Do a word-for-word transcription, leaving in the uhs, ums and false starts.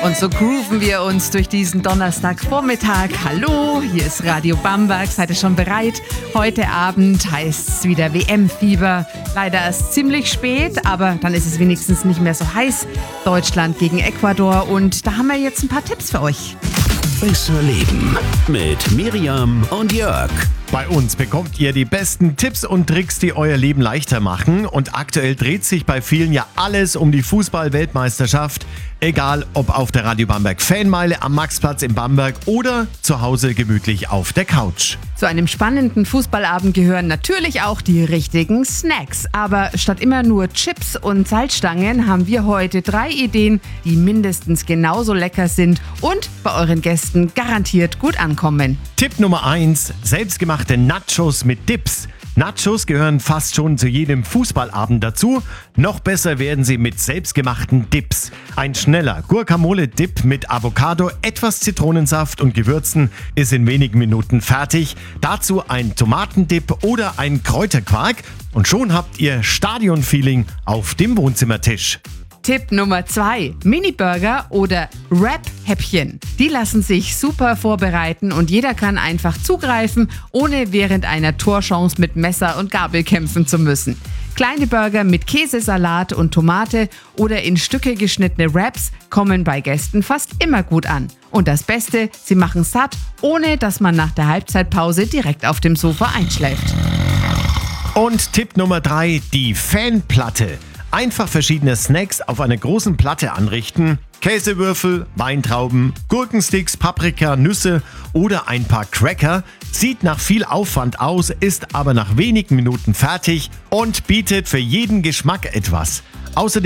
Und so grooven wir uns durch diesen Donnerstagvormittag. Hallo, hier ist Radio Bamberg. Seid ihr schon bereit? Heute Abend heißt es wieder W M-Fieber. Leider erst ziemlich spät, aber dann ist es wenigstens nicht mehr so heiß. Deutschland gegen Ecuador und da haben wir jetzt ein paar Tipps für euch. Besser leben mit Miriam und Jörg. Bei uns bekommt ihr die besten Tipps und Tricks, die euer Leben leichter machen. Und aktuell dreht sich bei vielen ja alles um die Fußball-Weltmeisterschaft. Egal ob auf der Radio Bamberg Fanmeile am Maxplatz in Bamberg oder zu Hause gemütlich auf der Couch. Zu einem spannenden Fußballabend gehören natürlich auch die richtigen Snacks. Aber statt immer nur Chips und Salzstangen haben wir heute drei Ideen, die mindestens genauso lecker sind und bei euren Gästen garantiert gut ankommen. Tipp Nummer eins: selbstgemachte Nachos mit Dips. Nachos gehören fast schon zu jedem Fußballabend dazu. Noch besser werden sie mit selbstgemachten Dips. Ein schneller Guacamole-Dip mit Avocado, etwas Zitronensaft und Gewürzen ist in wenigen Minuten fertig. Dazu ein Tomatendip oder ein Kräuterquark und schon habt ihr Stadion-Feeling auf dem Wohnzimmertisch. Tipp Nummer zwei: Mini-Burger oder Wrap-Häppchen. Die lassen sich super vorbereiten und jeder kann einfach zugreifen, ohne während einer Torchance mit Messer und Gabel kämpfen zu müssen. Kleine Burger mit Käse, Salat und Tomate oder in Stücke geschnittene Wraps kommen bei Gästen fast immer gut an. Und das Beste, sie machen satt, ohne dass man nach der Halbzeitpause direkt auf dem Sofa einschläft. Und Tipp Nummer drei: die Fanplatte. Einfach verschiedene Snacks auf einer großen Platte anrichten. Käsewürfel, Weintrauben, Gurkensticks, Paprika, Nüsse oder ein paar Cracker. Sieht nach viel Aufwand aus, ist aber nach wenigen Minuten fertig und bietet für jeden Geschmack etwas. Außerdem